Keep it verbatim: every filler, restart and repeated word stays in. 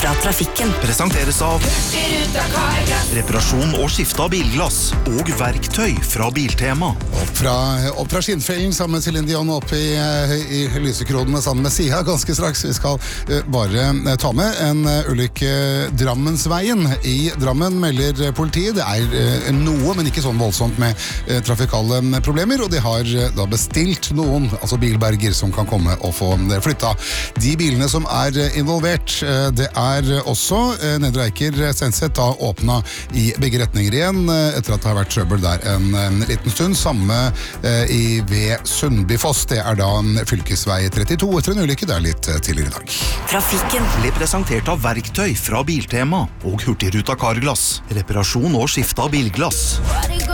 fra Trafikken. Presenteres av reparasjon og skifte av bilglass og verktøy fra Biltema. Opp fra, opp fra Skinnfellen sammen med Celine Dion opp i, i lysekronene sammen med Sia ganske straks. Vi skal uh, bare uh, ta med en uh, ulykke Drammensveien. I Drammen melder politiet. Det er uh, noe, men ikke sånn voldsomt med uh, trafikale problemer, og de har uh, da bestilt noen, altså bilberger, som kan komme og få uh, flytta. De bilene som er uh, involvert, uh, det er uh, også uh, Nedre Eiker Senset da åpna i begge retninger igjen, uh, etter at det har vært trøbbel der en, en liten stund. Samme uh, i ved Sundbyfoss. Det er da fylkesvei trettito etter en ulykke. Det er litt uh, tidligere i dag. Trafikken Ble presentert av verktøy fra Biltema og Hurtigruta Carglass. Reparasjon og skifte av bilglass.